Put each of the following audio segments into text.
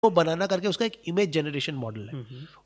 वो बनाना करके उसका एक इमेज जनरेशन मॉडल है,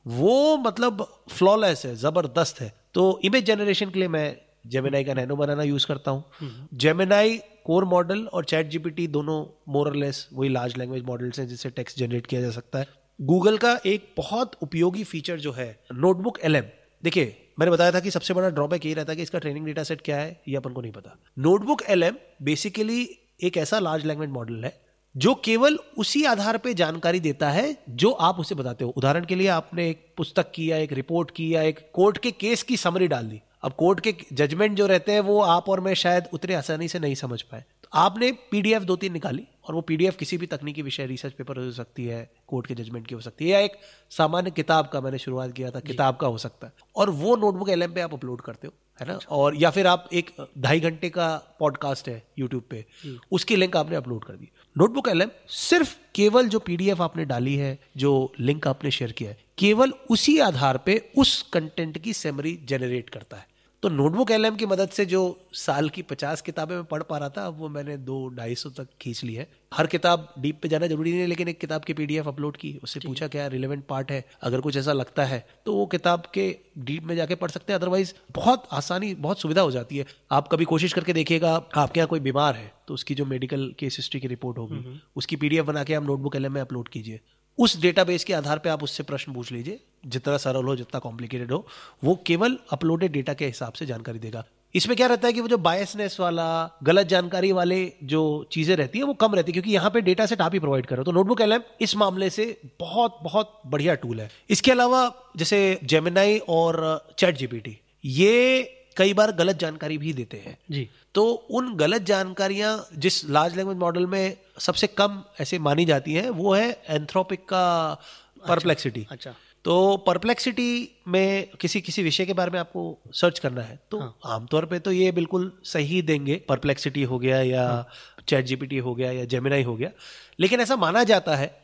वो मतलब फ्लॉलेस है, जबरदस्त है। तो इमेज जनरेशन के लिए मैं जेमिनाई का नैनो बनाना यूज करता हूँ। जेमिनाई कोर मॉडल और चैट जीपीटी दोनों मोर और लेस वही लार्ज लैंग्वेज मॉडल्स हैं जिससे टेक्स्ट जनरेट किया जा सकता है। गूगल का एक बहुत उपयोगी फीचर जो है नोटबुक LM, देखिए मैंने बताया था कि सबसे बड़ा ड्रॉबैक यही रहता है कि इसका ट्रेनिंग डेटा सेट क्या है ये अपन को नहीं पता। नोटबुक LM बेसिकली एक ऐसा लार्ज लैंग्वेज मॉडल है जो केवल उसी आधार पे जानकारी देता है जो आप उसे बताते हो। उदाहरण के लिए आपने एक पुस्तक की या एक रिपोर्ट की या एक कोर्ट के केस की समरी डाल दी। अब कोर्ट के जजमेंट जो रहते हैं वो आप और मैं शायद उतने आसानी से नहीं समझ पाए, तो आपने PDF 2-3 निकाली और वो PDF किसी भी तकनीकी विषय, रिसर्च पेपर हो सकती है, कोर्ट के जजमेंट की हो सकती है, या एक सामान्य किताब का, मैंने शुरुआत किया था किताब का हो सकता है, और वो नोटबुक LM पे आप अपलोड करते हो, है ना। और या फिर आप एक 2.5 घंटे का पॉडकास्ट है यूट्यूब पे, उसकी लिंक आपने अपलोड कर दी। नोटबुक LM सिर्फ केवल जो PDF आपने डाली है, जो लिंक आपने शेयर किया है, केवल उसी आधार पे उस कंटेंट की समरी जनरेट करता है। तो नोटबुक LM की मदद से जो साल की 50 किताबें मैं पढ़ पा रहा था, अब वो मैंने 200-250 तक खींच ली है। हर किताब डीप पे जाना जरूरी नहीं है, लेकिन एक किताब की PDF अपलोड की, उससे पूछा क्या रिलेवेंट पार्ट है, अगर कुछ ऐसा लगता है तो वो किताब के डीप में जाके पढ़ सकते हैं। अदरवाइज बहुत आसानी, बहुत सुविधा हो जाती है। आप कभी कोशिश करके देखिएगा, आपके यहाँ कोई बीमार है तो उसकी जो मेडिकल केस हिस्ट्री की रिपोर्ट होगी उसकी PDF बना के आप नोटबुक LM में अपलोड कीजिए। उस डेटाबेस के आधार पे आप उससे प्रश्न पूछ लीजिए, जितना सरल हो, जितना कॉम्प्लिकेटेड हो, वो केवल अपलोडेड डेटा के हिसाब से जानकारी देगा। इसमें क्या रहता है कि वो जो बायसनेस वाला, गलत जानकारी वाले जो चीजें रहती है वो कम रहती है, क्योंकि यहाँ पे डेटा सेट आप ही प्रोवाइड कर रहे हो। तो नोटबुक LM इस मामले से बहुत बहुत बढ़िया टूल है। इसके अलावा जैसे जेमिनाई और चैट जीपीटी, ये कई बार गलत जानकारी भी देते हैं जी। तो उन गलत जानकारियां जिस लार्ज लैंग्वेज मॉडल में सबसे कम ऐसे मानी जाती हैं, वो है एंथ्रोपिक का परप्लेक्सिटी। अच्छा। तो परप्लेक्सिटी में किसी विषय के बारे में आपको सर्च करना है तो आमतौर पे तो ये बिल्कुल सही देंगे, परप्लेक्सिटी हो गया या चैट जीपीटी हो गया या जेमिनाई हो गया। लेकिन ऐसा माना जाता है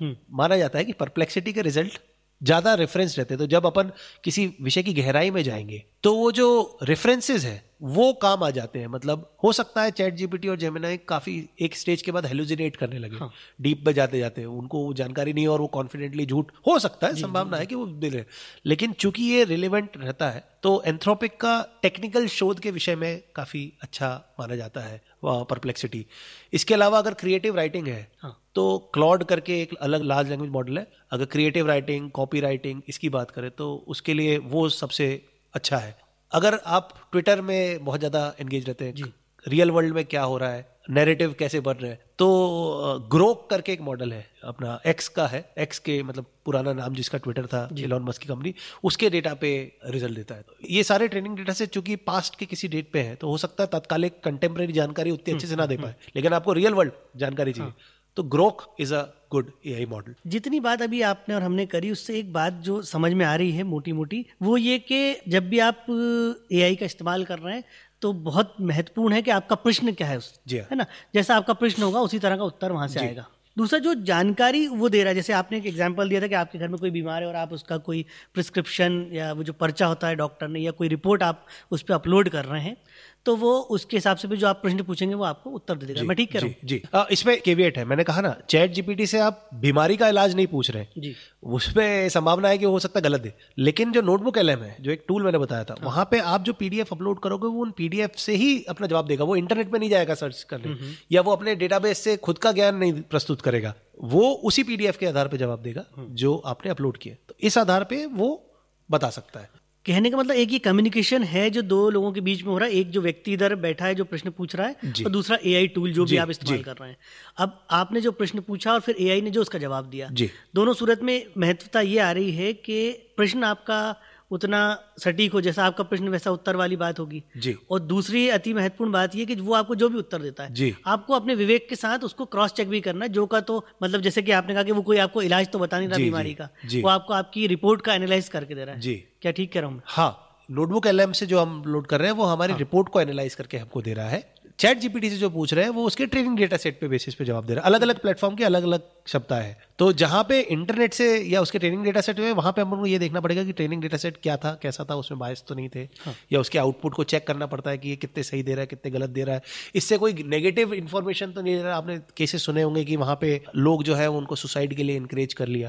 कि परप्लेक्सिटी के रिजल्ट ज्यादा रेफरेंस रहते हैं। तो जब अपन किसी विषय की गहराई में जाएंगे तो वो जो रेफरेंसेस है वो काम आ जाते हैं। मतलब हो सकता है चैट जीपीटी और जेमिनाई काफी एक स्टेज के बाद हेलुसिनेट करने लगे, डीप में जाते जाते उनको जानकारी नहीं और वो कॉन्फिडेंटली झूठ हो सकता है, संभावना है कि वो दे रहे, लेकिन चूंकि ये रिलेवेंट रहता है तो एंथ्रोपिक का टेक्निकल शोध के विषय में काफी अच्छा माना जाता है परप्लेक्सिटी। इसके अलावा अगर क्रिएटिव राइटिंग है तो क्लॉड करके एक अलग लार्ज लैंग्वेज मॉडल है। अगर क्रिएटिव राइटिंग, कॉपी राइटिंग इसकी बात करें तो उसके लिए वो सबसे अच्छा है। अगर आप ट्विटर में बहुत ज्यादा एंगेज रहते हैं, रियल वर्ल्ड में क्या हो रहा है, नैरेटिव कैसे बन रहे हैं, तो ग्रोक करके एक मॉडल है, अपना एक्स का है, एक्स के मतलब पुराना नाम जिसका ट्विटर था, एलन मस्क की कंपनी, उसके डेटा पे रिजल्ट देता है। तो ये सारे ट्रेनिंग डेटा से चूंकि पास्ट के किसी डेट पे है तो हो सकता है तत्कालिक कंटेम्प्रेरी जानकारी उतनी अच्छे से ना दे पाए, लेकिन आपको रियल वर्ल्ड जानकारी चाहिए तो Grok is a good AI model. जितनी बात अभी आपने और हमने करी उससे एक बात जो समझ में आ रही है मोटी मोटी, वो ये कि जब भी आप AI का इस्तेमाल कर रहे हैं तो बहुत महत्वपूर्ण है कि आपका प्रश्न क्या है, है ना। जैसा आपका प्रश्न होगा उसी तरह का उत्तर वहां से आएगा। दूसरा जो जानकारी वो दे रहा है, जैसे आपने एक एग्जांपल दिया था कि आपके घर में कोई बीमार है और आप उसका कोई प्रिस्क्रिप्शन या वो जो पर्चा होता है डॉक्टर ने या कोई रिपोर्ट आप उस पर अपलोड कर रहे हैं, तो वो उसके हिसाब से भी जो आप प्रश्न पूछेंगे वो आपको उत्तर दे देगा। मैं ठीक कह रहा हूँ? जी। इसमें केविएट है, मैंने कहा ना चैट जीपीटी से आप बीमारी का इलाज नहीं पूछ रहे हैं, उसमें संभावना है कि हो सकता है गलत दे। लेकिन जो नोटबुक LM है, जो एक टूल मैंने बताया था, वहां पे आप जो PDF अपलोड करोगे वो उन PDF से ही अपना जवाब देगा। वो इंटरनेट पे नहीं जाएगा सर्च करने, या वो अपने डेटाबेस से खुद का ज्ञान नहीं प्रस्तुत करेगा, वो उसी PDF के आधार पर जवाब देगा जो आपने अपलोड किया। तो इस आधार पर वो बता सकता है। कहने का मतलब एक ये कम्युनिकेशन है जो दो लोगों के बीच में हो रहा है, एक जो व्यक्ति इधर बैठा है जो प्रश्न पूछ रहा है और दूसरा AI टूल जो भी आप इस्तेमाल कर रहे हैं। अब आपने जो प्रश्न पूछा और फिर AI ने जो उसका जवाब दिया, दोनों सूरत में महत्वता ये आ रही है कि प्रश्न आपका उतना सटीक हो जैसा आपका प्रश्न वैसा उत्तर वाली बात होगी। और दूसरी अति महत्वपूर्ण बात ये कि वो आपको जो भी उत्तर देता है आपको अपने विवेक के साथ उसको क्रॉस चेक भी करना है। जो का तो मतलब जैसे कि आपने कहा कि वो कोई आपको इलाज तो बता नहीं रहा बीमारी का, वो आपको आपकी रिपोर्ट का एनालाइज करके दे रहा है। क्या ठीक कह रहा हूँ? हाँ, नोटबुक LM से जो हम लोड कर रहे हैं वो हमारी रिपोर्ट को एनालाइज करके हमको दे रहा है। चैट जीपीटी से जो पूछ रहे हैं वो उसके ट्रेनिंग डेटा सेट पे बेसिस पे जवाब दे रहा है। अलग अलग प्लेटफॉर्म की अलग अलग क्षमता है। तो जहां पे इंटरनेट से या उसके ट्रेनिंग डेटा सेट में, वहां पे हमको ये देखना पड़ेगा कि ट्रेनिंग डेटा सेट क्या था, कैसा था, उसमें बायस तो नहीं थे। हाँ। या उसके आउटपुट को चेक करना पड़ता है कि ये कितने सही दे रहा है, कितने गलत दे रहा है, इससे कोई नेगेटिव इन्फॉर्मेशन तो नहीं दे रहा। आपने केसेस सुने होंगे कि वहां पे लोग जो है उनको सुसाइड के लिए इनकरेज कर लिया,